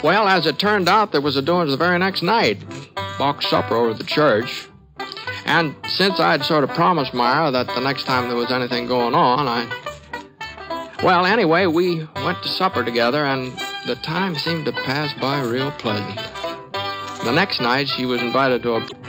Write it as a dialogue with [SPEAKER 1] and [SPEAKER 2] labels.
[SPEAKER 1] Well, as it turned out, there was a doings the very next night. Box supper over at the church. And since I'd sort of promised Myra that the next time there was anything going on, Well, anyway, we went to supper together, and the time seemed to pass by real pleasant. The next night, she was invited to a